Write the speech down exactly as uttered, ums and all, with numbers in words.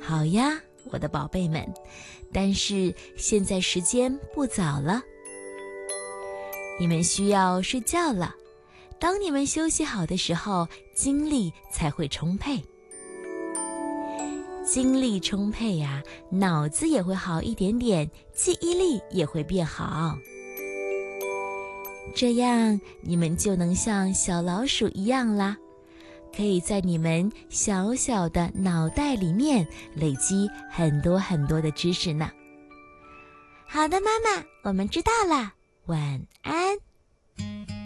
好呀，我的宝贝们，但是现在时间不早了，你们需要睡觉了。当你们休息好的时候，精力才会充沛。精力充沛呀，脑子也会好一点点，记忆力也会变好。这样你们就能像小老鼠一样啦，可以在你们小小的脑袋里面累积很多很多的知识呢。好的，妈妈，我们知道了，晚安。